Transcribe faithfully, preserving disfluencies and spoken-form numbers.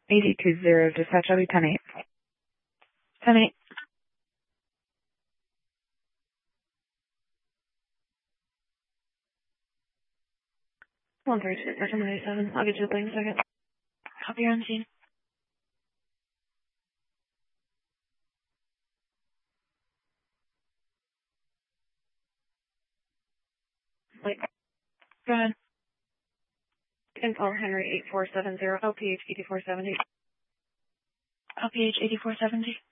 eighty two zero, dispatch, I'll be ten eight. ten eight. one three two, ninety-seven. I'll get you the thing in a second. Copy your on scene. Wait. Go ahead. Info Henry eight four seven zero, L P H eighty-four seventy. L P H eighty-four seventy.